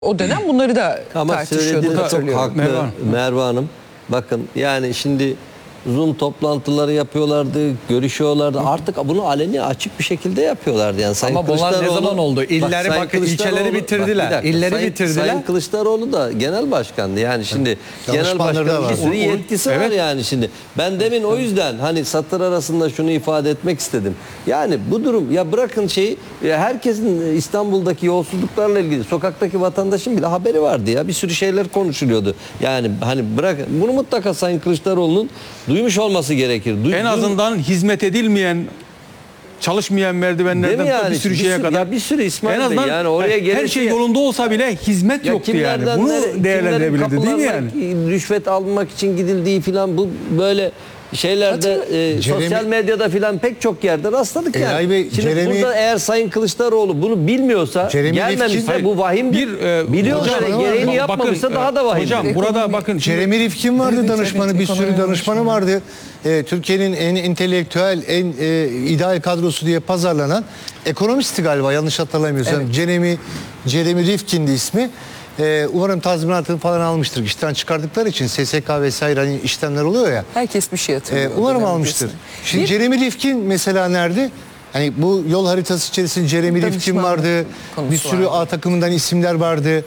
O dönem bunları da Ama tartışıyordu. söylediğiniz çok haklı Merve Hanım. Bakın yani şimdi Zoom toplantıları yapıyorlardı, görüşüyorlardı. Artık bunu aleni açık bir şekilde yapıyorlardı. Yani Sayın ama bunlar ne zaman oldu? İlleri bakın ilçeleri bitirdiler. İlleri bitirdiler. Sayın Kılıçdaroğlu da genel başkandı. Yani şimdi genel başkanın bir sürü yetkisi var yani şimdi. Ben demin o yüzden hani satır arasında şunu ifade etmek istedim. Yani bu durum ya bırakın şeyi herkesin İstanbul'daki yolsuzluklarla ilgili sokaktaki vatandaşın bile haberi vardı ya. Bir sürü şeyler konuşuluyordu. Yani hani bırakın bunu mutlaka Sayın Kılıçdaroğlu'nun duymuş olması gerekir. En azından hizmet edilmeyen, çalışmayan merdivenlerden yani? bir sürü şeye kadar. Ya bir sürü İsmail en azından Bey yani oraya her şey yolunda olsa bile hizmet yoktu yani. Bunu değerlendirebilirdi değil mi yani? Rüşvet almak için gidildiği falan bu böyle şeylerde sosyal medyada filan pek çok yerde rastladık yani. Bey, şimdi burada eğer Sayın Kılıçdaroğlu bunu bilmiyorsa gelmemişse bu vahim biliyor gereğini yapmamışsa daha da vahim. Hocam burada bakın. Jeremy Rifkin vardı danışmanı, bir sürü danışmanı vardı. Türkiye'nin en entelektüel, en ideal kadrosu diye pazarlanan ekonomisti galiba yanlış hatırlamıyorsam. Evet. Jeremy Rifkin'di ismi. Umarım tazminatını falan almıştır. İşten çıkardıkları için SSK vesaire hani işlemler oluyor ya. Herkes bir şey hatırlıyor. Umarım almıştır. Şimdi Jeremy Rifkin mesela nerede? Hani bu yol haritası içerisinde Jeremy Rifkin vardı. Bir sürü A takımından isimler vardı.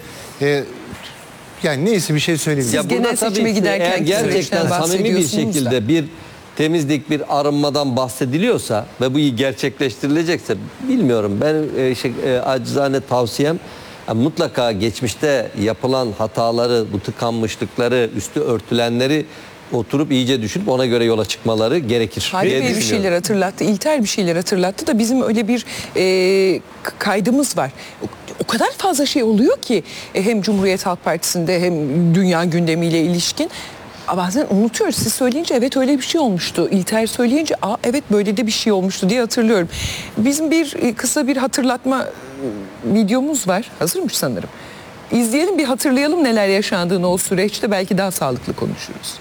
Yani neyse bir şey söyleyeyim. Siz genel seçime giderken gerçekten samimi bir şekilde bir temizlik, bir arınmadan bahsediliyorsa ve bu gerçekleştirilecekse bilmiyorum. Ben acizane tavsiyem mutlaka geçmişte yapılan hataları, bu tıkanmışlıkları, üstü örtülenleri oturup iyice düşünüp ona göre yola çıkmaları gerekir. Halil Bey bir şeyler hatırlattı, İlter bir şeyler hatırlattı da bizim öyle bir kaydımız var. O kadar fazla şey oluyor ki hem Cumhuriyet Halk Partisi'nde hem dünya gündemiyle ilişkin. Bazen unutuyoruz. Siz söyleyince evet öyle bir şey olmuştu. İlter söyleyince evet böyle de bir şey olmuştu diye hatırlıyorum. Bizim kısa bir hatırlatma videomuz var. Hazırmış sanırım. İzleyelim bir hatırlayalım neler yaşandığını o süreçte. Belki daha sağlıklı konuşuruz.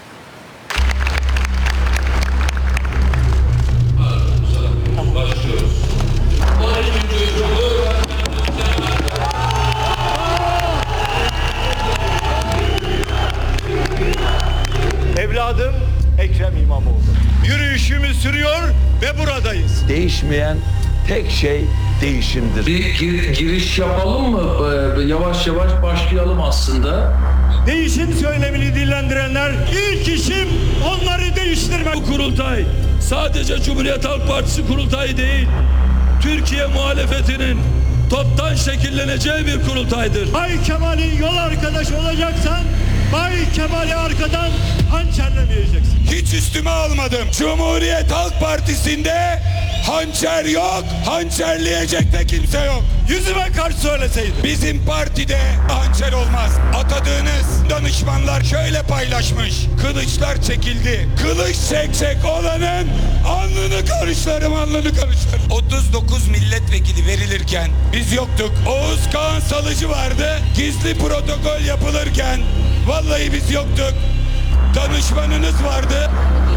Evladım Ekrem İmamoğlu. Yürüyüşümüz sürüyor ve buradayız. Değişmeyen tek şey değişimdir. Bir giriş yapalım mı? Yavaş yavaş başlayalım aslında. Değişim söylemini dillendirenler ilk işim onları değiştirmek. Bu kurultay sadece Cumhuriyet Halk Partisi kurultayı değil, Türkiye muhalefetinin toptan şekilleneceği bir kurultaydır. Bay Kemal'in yol arkadaşı olacaksan Bay Kemal'i arkadan hançerlemeyeceksin. Hiç üstüme almadım. Cumhuriyet Halk Partisi'nde hançer yok, hançerleyecek de kimse yok. Yüzüme karşı söyleseydin. Bizim partide hançer olmaz. Atadığınız danışmanlar şöyle paylaşmış. Kılıçlar çekildi. Kılıç çekecek olanın alnını karışlarım, alnını karışlarım. 39 milletvekili verilirken biz yoktuk. Oğuz Kağan Salıcı vardı. Gizli protokol yapılırken vallahi biz yoktuk. Danışmanınız vardı.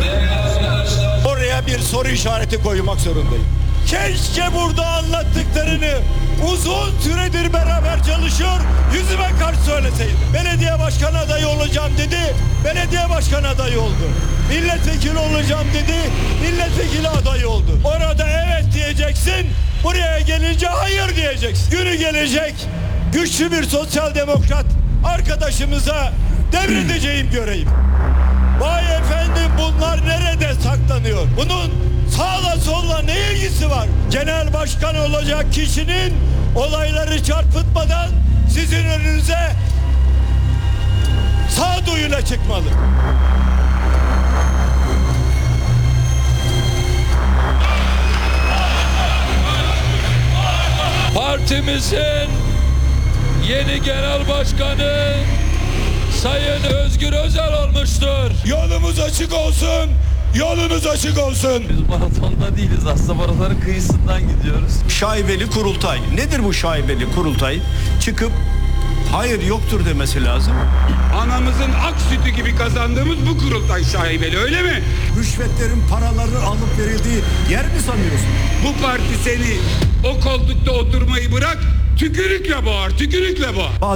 Oraya bir soru işareti koymak zorundayım. Keşke burada anlattıklarını uzun süredir beraber çalışıyor, yüzüme karşı söyleseydim. Belediye başkanı adayı olacağım dedi, belediye başkanı adayı oldu. Milletvekili olacağım dedi, milletvekili adayı oldu. Orada evet diyeceksin, buraya gelince hayır diyeceksin. Günü gelecek, güçlü bir sosyal demokrat arkadaşımıza devredeceğim göreyim. Vay efendim bunlar nerede saklanıyor? Bunun sağla solla ne ilgisi var? Genel başkan olacak kişinin olayları çarpıtmadan sizin önünüze sağduyuyla çıkmalı. Partimizin yeni genel başkanı Sayın Özgür Özel olmuştur. Yolumuz açık olsun, yolunuz açık olsun. Biz maratonda değiliz, aslında maratonun kıyısından gidiyoruz. Şaibeli kurultay. Nedir bu şaibeli kurultay? Çıkıp hayır yoktur demesi lazım. Anamızın ak sütü gibi kazandığımız bu kurultay şaibeli, öyle mi? Rüşvetlerin paraları alıp verildiği yer mi sanıyorsun? Bu parti seni o koltukta oturmayı bırak, Tükürükle boğar, tükürükle boğar.